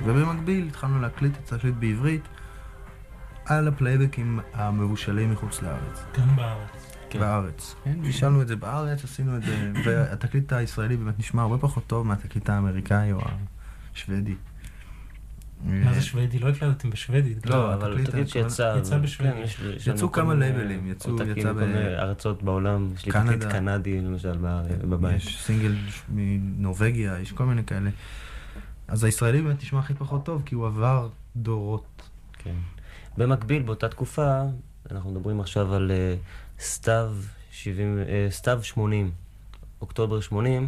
ובמקביל התחלנו להקליט את התקליט בעברית על הפלייבקים המבושלים מחוץ לארץ. כאן בארץ. בארץ. בישלנו את זה בארץ, עשינו את זה, והתקליט הישראלי באמת נשמע הרבה פחות טוב מהתקליט האמריקאי או השוודי. מה זה שוודי? לא הקלטתם בשוודית. לא, אבל תקליט שיצא בשוודית. יצאו כמה לייבלים, יצא בארצות בעולם, יש לי תקליט קנדי למשל בבית. יש סינגל מנורווגיה, יש כל מיני כאלה. אז הישראלי באמת נשמע הכי פחות טוב, כי הוא עבר דורות. כן. במקביל, באותה תקופה, אנחנו מדברים עכשיו על סתיו 80, אוקטובר 80,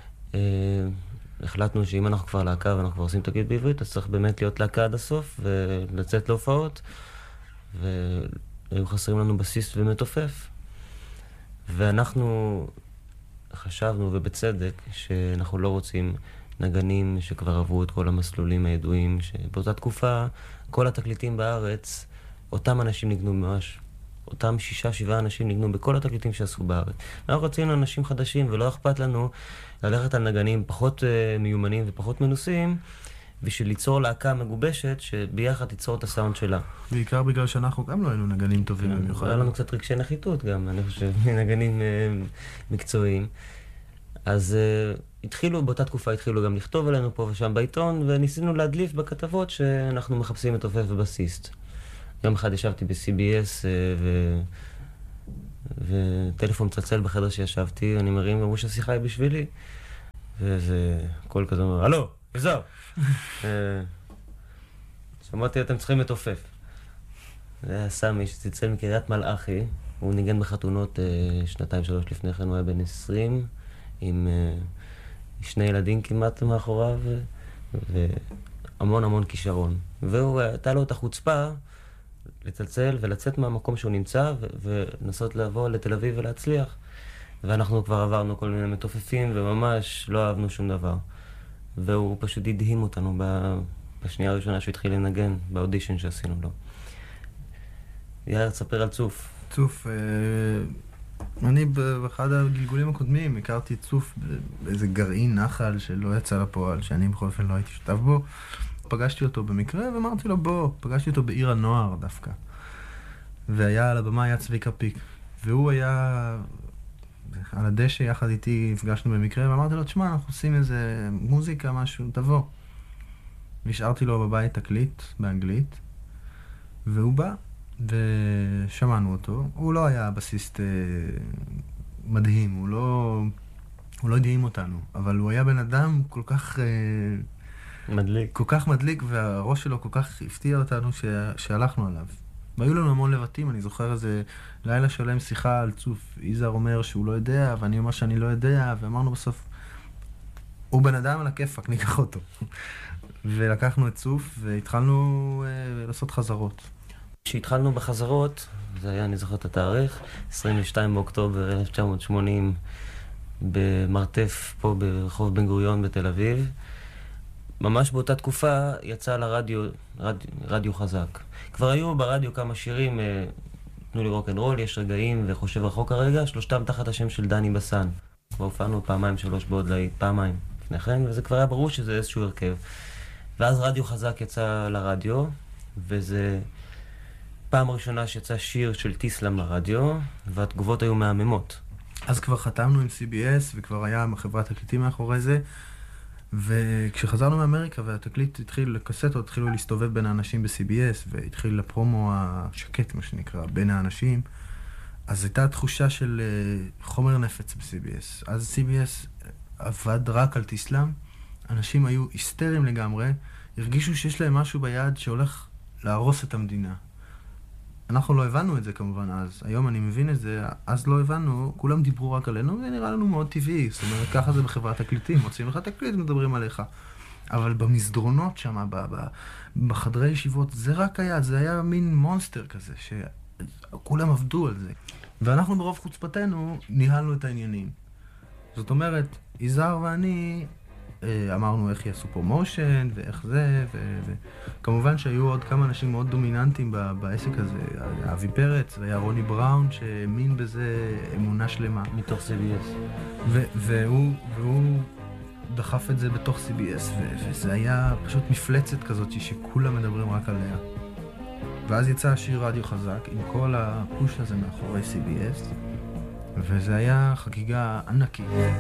החלטנו שאם אנחנו כבר להקה ואנחנו כבר עושים תקליט בעברית, אז צריך באמת להיות להקה עד הסוף ולצאת להופעות, והיו חסרים לנו בסיס ומתופף. ואנחנו חשבנו, ובצדק, שאנחנו לא רוצים נגנים שכבר עברו את כל המסלולים הידועים, שבאותה תקופה כל התקליטים בארץ, אותם אנשים ניגנו ממש, אותם 6-7 אנשים ניגנו בכל התקליטים שעשו בארץ. אנחנו רצינו אנשים חדשים, ולא אכפת לנו ללכת על נגנים פחות מיומנים ופחות מנוסים, בשביל ליצור להקה מגובשת שביחד תיצור את הסאונד שלה. בעיקר בגלל שאנחנו גם לא היינו נגנים טובים במיוחד. היה לנו קצת רגשי נחיתות גם, אני חושב, נגנים מקצועיים. אז באותה תקופה התחילו גם לכתוב עלינו פה ושם בעיתון, וניסינו להדליף בכתבות שאנחנו מחפשים מתופף ובסיסט. יום אחד ישבתי ב-CBS וטלפון מצלצל בחדר שישבתי, אני מרים ואמרו שהשיחה היא בשבילי. וזה קול כזה אומר, הלו, יזהר! שמעתי, אתם צריכים מתופף. זה היה סמי שצלצל מקריית מלאכי, הוא ניגן בחתונות 2-3 לפני כן, הוא היה בן 20, עם 2 ילדים כמעט מאחוריו, והמון המון כישרון. והוא, הייתה לו את החוצפה לצלצל ולצאת מהמקום שהוא נמצא, ולנסות לבוא לתל אביב ולהצליח. ואנחנו כבר עברנו כל מיני מתופפים, וממש לא אהבנו שום דבר. והוא פשוט הדהים אותנו בשנייה הראשונה שהוא התחיל לנגן, באודישן שעשינו לו. יאיר, תספר על צוף. צוף, אני באחד הגלגולים הקודמים הכרתי את צוף באיזה גרעין נחל שלא יצא לפועל, שאני בכל אופן לא הייתי שותף בו. פגשתי אותו במקרה ואמרתי לו בוא, פגשתי אותו בעיר הנוער דווקא. והיה על הבמה היה צביקה פיק. והוא היה על הדשא יחד איתי, הפגשנו במקרה, ואמרתי לו, תשמע, אנחנו עושים איזה מוזיקה, משהו, תבוא. נשארתי לו בבית תקליט באנגלית, והוא בא, ושמענו אותו. הוא לא היה בסיסט מדהים, הוא לא הדהים אותנו, אבל הוא היה בן אדם כל כך מדליק. כל כך מדליק, והראש שלו כל כך הפתיע אותנו שהלכנו עליו. והיו לנו המון לבטים, אני זוכר איזה לילה שלם שיחה על צוף. יזהר אומר שהוא לא יודע, ואני אומר שאני לא יודע, ואמרנו בסוף, הוא בן אדם על הכיפק, ניקח אותו. ולקחנו את צוף, והתחלנו לעשות חזרות. כשהתחלנו בחזרות, זה היה, אני זוכר את התאריך, 22 באוקטובר 1980, במרתף פה ברחוב בן גוריון בתל אביב. ממש באותה תקופה יצא לרדיו, רדיו חזק. כבר היו ברדיו כמה שירים, תנו לי רוק אנד רול, יש רגעים וחושב רחוק הרגע, שלושתם תחת השם של דני בסן. כבר הופענו 2-3 בעוד להיט, פעמיים לפני כן, וזה כבר היה ברור שזה איזשהו הרכב. ואז רדיו חזק יצא לרדיו, וזה פעם ראשונה שיצא שיר של טיסלאם לרדיו, והתגובות היו מהממות. אז כבר חתמנו עם CBS, וכבר היה חברת תקליטים מאחורי זה, וכשחזרנו מאמריקה והתקליט התחיל לקסטות, התחילו להסתובב בין האנשים ב-CBS, והתחיל לפרומו השקט, מה שנקרא, בין האנשים, אז הייתה תחושה של חומר נפץ ב-CBS. אז CBS עבד רק על טיסלאם, אנשים היו היסטריים לגמרי, הרגישו שיש להם משהו ביד שהולך להרוס את המדינה. אנחנו לא הבנו את זה כמובן אז, היום אני מבין את זה, אז לא הבנו, כולם דיברו רק עלינו, זה נראה לנו מאוד טבעי, זאת אומרת, ככה זה בחברת תקליטים, מוצאים לך תקליט, מדברים עליך. אבל במסדרונות שם, בחדרי ישיבות, זה רק היה, זה היה מין מונסטר כזה, שכולם עבדו על זה. ואנחנו ברוב חוצפתנו ניהלנו את העניינים. זאת אומרת, יזהר ואני אמרנו איך יעשו פרומושן ואיך זה, וכמובן שהיו עוד כמה אנשים מאוד דומיננטיים בעסק הזה. היה אבי פרץ והיה רוני בראון שהאמין בזה אמונה שלמה. מתוך CBS. והוא דחף את זה בתוך CBS, וזה היה פשוט מפלצת כזאת שכולם מדברים רק עליה. ואז יצא השיר רדיו חזק עם כל הפוש הזה מאחורי CBS, וזה היה חגיגה ענקית.